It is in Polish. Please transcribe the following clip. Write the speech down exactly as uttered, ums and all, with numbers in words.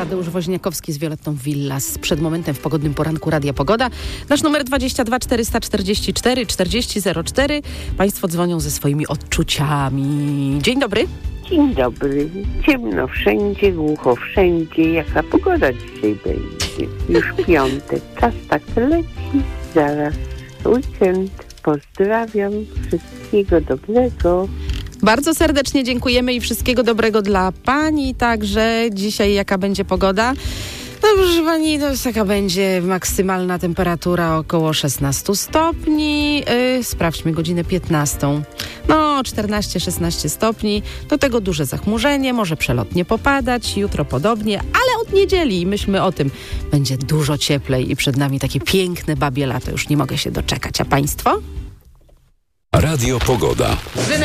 Tadeusz Woźniakowski z Violettą Villas. Przed momentem w pogodnym poranku Radia Pogoda. Nasz numer dwadzieścia dwa czterysta czterdzieści cztery czterdzieści zero cztery. Państwo dzwonią ze swoimi odczuciami. Dzień dobry. Dzień dobry. Ciemno wszędzie, głucho wszędzie. Jaka pogoda dzisiaj będzie? Już piątek. Czas tak leci. Zaraz weekend. Pozdrawiam. Wszystkiego dobrego. Bardzo serdecznie dziękujemy i wszystkiego dobrego dla pani. Także dzisiaj jaka będzie pogoda? No proszę pani, to jest jaka będzie maksymalna temperatura około szesnaście stopni. Yy, sprawdźmy godzinę piętnastą. No czternaście szesnaście stopni. Do tego duże zachmurzenie, może przelotnie popadać. Jutro podobnie, ale od niedzieli myślmy o tym. Będzie dużo cieplej i przed nami takie piękne babie lato. Już nie mogę się doczekać. A państwo? Radio Pogoda.